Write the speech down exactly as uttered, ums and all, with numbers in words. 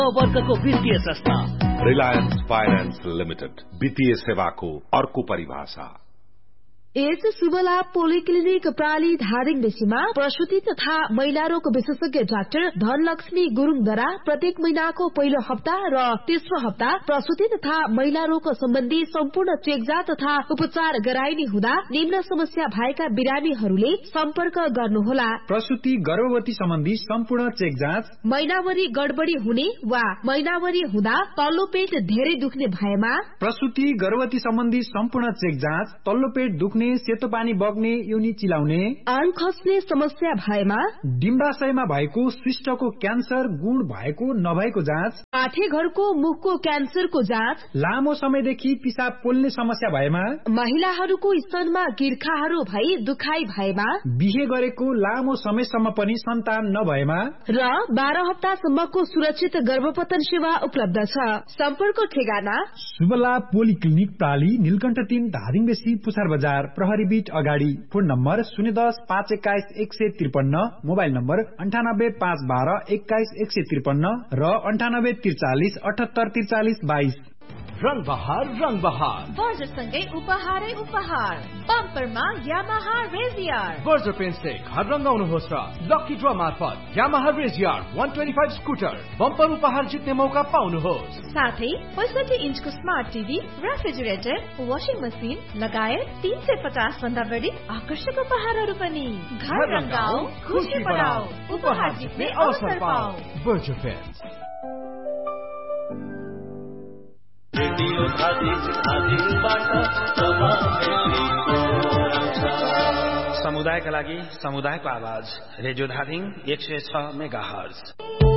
वर्गको वित्तीय संस्था रिलायन्स फाइनान्स लिमिटेड वित्तीय सेवाको अर्को परिभाषा। यस शुभलाभ पोलिक्लिनिक प्राली धादिङ बेसीमा प्रसूति तथा महिला रोग विशेषज्ञ डाक्टर धनलक्ष्मी गुरुङद्वारा प्रत्येक महिनाको पहिलो हप्ता र तेस्रो हप्ता प्रसूति तथा महिला रोग सम्बन्धी सम्पूर्ण चेकजाँच तथा उपचार गराइने हुँदा निम्न समस्या भएका बिरामीहरूले सम्पर्क गर्नुहोला। प्रसूति गर्भवती सम्बन्धी सम्पूर्ण चेकजाँच, महिनावरी गडबडी हुने वा महिनावरी हुँदा तल्लो पेट धेरै दुख्ने भएमा, प्रसूति गर्भवती सम्बन्धी सम्पूर्ण चेकजाँच, तल्लो पेट दुख्ने, सेतो पानी बग्ने, योनि चिलाउने, आङ खस्ने समस्या भएमा, डिम्बाशयमा भएको सिस्टको क्यान्सर गुण भएको नभएको जाँच, आठे घरको मुखको क्यान्सरको जाँच, लामो समयदेखि पिसाब पोल्ने समस्या भएमा, महिलाहरूको स्तनमा गिर्खाहरू भई दुखाइ भएमा, बिहे गरेको लामो समयसम्म पनि सन्तान नभएमा र बाह्र हप्तासम्मको सुरक्षित गर्भपतन सेवा उपलब्ध छ। सम्पर्क ठेगाना शुभलाभ पोलिक्लिनिक प्राली, नीलकण्ठ तीन, धादिङ बेसी, पुछार बजार, प्रहरी बीट अगाडि। फोन नम्बर शून्य दस पाँच एक्काइस एक सय त्रिपन्न, मोबाइल नम्बर अन्ठानब्बे पाँच बाह्र एक्काइस एक सय त्रिपन्न र अन्ठानब्बे त्रिचालिस अठहत्तर त्रिचालिस बाइस। रंग बहार रंग बहार बर्जरसँगै उपहारै उपहार। बम्परमा यामाहा रेजियर। बर्जर पेन्टले घर रंगाउनुहोस् र लकी ड्र मार्फत यामाहा रेजियर एक सय पच्चीस स्कुटर बम्पर उपहार जित्ने मौका पाउनुहोस्। साथै पैंसठी इन्चको smart TV, refrigerator, washing machine लगायत तीन सय पचास भन्दा बढी आकर्षक उपहारहरू पनि। घर रंगाऊ, खुसी बढाऊ, उपहार जित्ने अवसर पाऊ। Berger pant. समुदायका लागि समुदायको आवाज रेडियो धादिङ एक सय छ मेगा हर्ज।